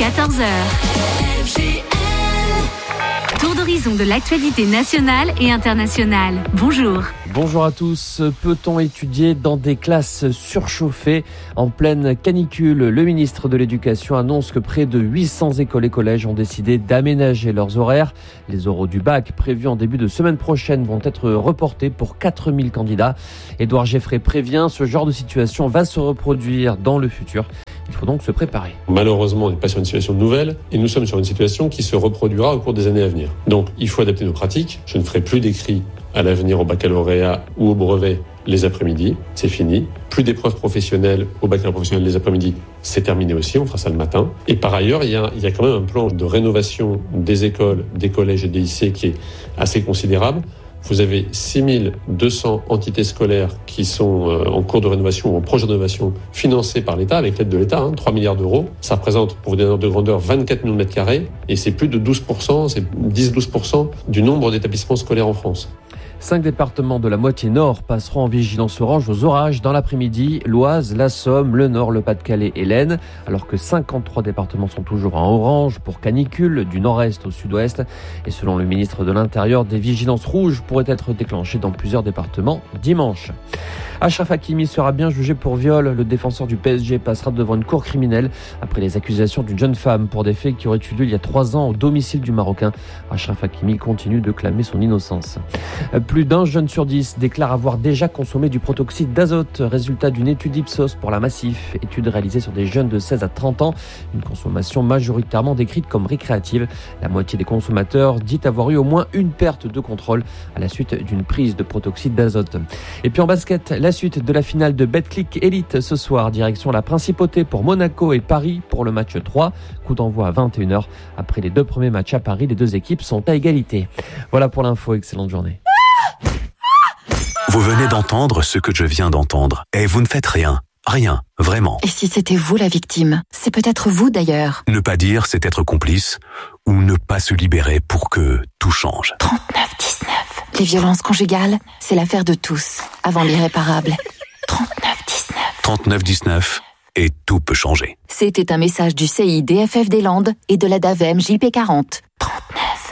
14h. Tour d'horizon de l'actualité nationale et internationale. Bonjour. Bonjour à tous. Peut-on étudier dans des classes surchauffées en pleine canicule ? Le ministre de l'Éducation annonce que près de 800 écoles et collèges ont décidé d'aménager leurs horaires. Les oraux du bac prévus en début de semaine prochaine vont être reportés pour 4000 candidats. Édouard Geffray prévient, ce genre de situation va se reproduire dans le futur. Il faut donc se préparer. Malheureusement, on n'est pas sur une situation nouvelle et nous sommes sur une situation qui se reproduira au cours des années à venir. Donc, il faut adapter nos pratiques. Je ne ferai plus d'écrits à l'avenir au baccalauréat ou au brevet les après-midi. C'est fini. Plus d'épreuves professionnelles au baccalauréat professionnel les après-midi. C'est terminé aussi. On fera ça le matin. Et par ailleurs, il y a quand même un plan de rénovation des écoles, des collèges et des lycées qui est assez considérable. Vous avez 6200 entités scolaires qui sont en cours de rénovation ou en projet de rénovation financées par l'État, avec l'aide de l'État, 3 milliards d'euros. Ça représente, pour vous donner un ordre de grandeur, 24 millions de mètres carrés et c'est plus de 12%, c'est 10-12% du nombre d'établissements scolaires en France. 5 départements de la moitié nord passeront en vigilance orange aux orages dans l'après-midi. L'Oise, la Somme, le Nord, le Pas-de-Calais et l'Aisne. Alors que 53 départements sont toujours en orange pour canicule, du nord-est au sud-ouest. Et selon le ministre de l'Intérieur, des vigilances rouges pourraient être déclenchées dans plusieurs départements dimanche. Achraf Hakimi sera bien jugé pour viol. Le défenseur du PSG passera devant une cour criminelle après les accusations d'une jeune femme pour des faits qui auraient eu lieu il y a 3 ans au domicile du Marocain. Achraf Hakimi continue de clamer son innocence. Plus d'un jeune sur 10 déclare avoir déjà consommé du protoxyde d'azote. Résultat d'une étude Ipsos pour la Massif. Étude réalisée sur des jeunes de 16 à 30 ans. Une consommation majoritairement décrite comme récréative. La moitié des consommateurs dit avoir eu au moins une perte de contrôle à la suite d'une prise de protoxyde d'azote. Et puis en basket, la suite de la finale de Betclic Elite ce soir. Direction la Principauté pour Monaco et Paris pour le match 3. Coup d'envoi à 21h. Après les 2 premiers matchs à Paris, les 2 équipes sont à égalité. Voilà pour l'info. Excellente journée. Vous venez d'entendre ce que je viens d'entendre. Et vous ne faites rien. Rien, vraiment. Et si c'était vous la victime ? C'est peut-être vous d'ailleurs. Ne pas dire, c'est être complice, ou ne pas se libérer pour que tout change. 3919. Les violences conjugales, c'est l'affaire de tous, avant l'irréparable. 3919. 3919, et tout peut changer. C'était un message du CIDFF des Landes et de la DAVEM JP40. 39.